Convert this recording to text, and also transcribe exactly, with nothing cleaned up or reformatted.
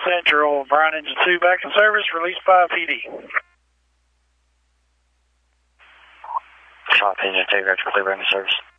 Central, Bryan Engine two back in service, release five P D. five Engine two, got your clear back in service.